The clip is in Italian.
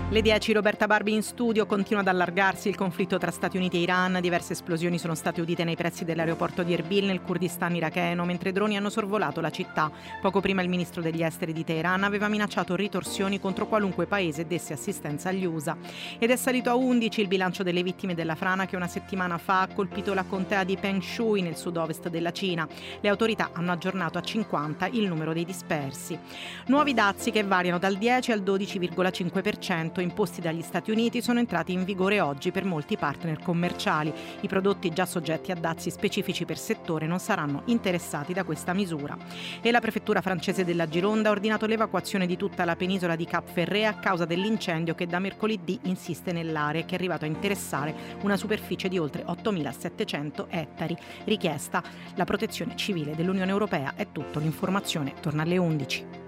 Le 10, Roberta Barbi in studio. Continua ad allargarsi il conflitto tra Stati Uniti e Iran. Diverse esplosioni sono state udite nei pressi dell'aeroporto di Erbil nel Kurdistan iracheno, mentre droni hanno sorvolato la città. Poco prima il ministro degli esteri di Teheran aveva minacciato ritorsioni contro qualunque paese desse assistenza agli USA. Ed è salito a 11 il bilancio delle vittime della frana che una settimana fa ha colpito la contea di Pengshui nel sud-ovest della Cina. Le autorità hanno aggiornato a 50 il numero dei dispersi. Nuovi dazi che variano dal 10 al 12,5% imposti dagli Stati Uniti sono entrati in vigore oggi per molti partner commerciali. I prodotti già soggetti a dazi specifici per settore non saranno interessati da questa misura. E la prefettura francese della Gironda ha ordinato l'evacuazione di tutta la penisola di Cap Ferret a causa dell'incendio che da mercoledì insiste nell'area e che è arrivato a interessare una superficie di oltre 8.700 ettari. Richiesta la protezione civile dell'Unione Europea. È tutto, l'informazione torna alle 11.